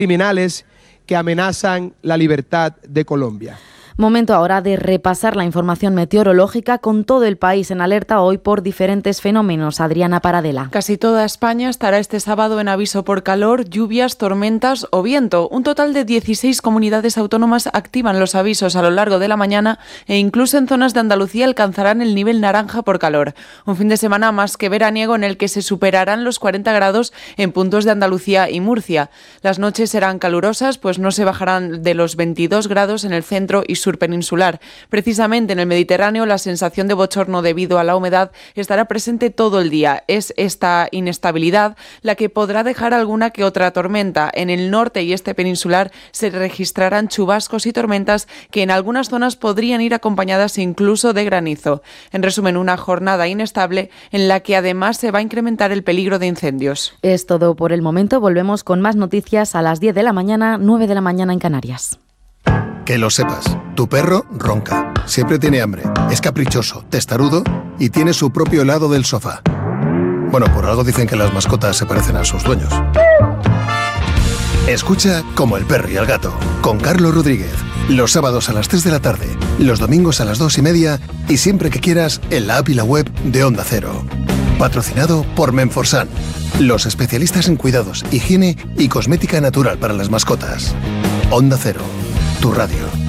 criminales que amenazan la libertad de Colombia. Momento ahora de repasar la información meteorológica con todo el país en alerta hoy por diferentes fenómenos. Adriana Paradela. Casi toda España estará este sábado en aviso por calor, lluvias, tormentas o viento. Un total de 16 comunidades autónomas activan los avisos a lo largo de la mañana e incluso en zonas de Andalucía alcanzarán el nivel naranja por calor. Un fin de semana más que veraniego en el que se superarán los 40 grados en puntos de Andalucía y Murcia. Las noches serán calurosas, pues no se bajarán de los 22 grados en el centro y sur peninsular. Precisamente en el Mediterráneo la sensación de bochorno debido a la humedad estará presente todo el día. Es esta inestabilidad la que podrá dejar alguna que otra tormenta. En el norte y este peninsular se registrarán chubascos y tormentas que en algunas zonas podrían ir acompañadas incluso de granizo. En resumen, una jornada inestable en la que además se va a incrementar el peligro de incendios. Es todo por el momento. Volvemos con más noticias a las 10 de la mañana, 9 de la mañana en Canarias. Que lo sepas, tu perro ronca, siempre tiene hambre, es caprichoso, testarudo y tiene su propio helado del sofá. Bueno, por algo dicen que las mascotas se parecen a sus dueños. Escucha Como el perro y el gato, con Carlos Rodríguez, los sábados a las 3 de la tarde, los domingos a las 2:30 y siempre que quieras en la app y la web de Onda Cero. Patrocinado por Menforsan, los especialistas en cuidados, higiene y cosmética natural para las mascotas. Onda Cero, tu radio.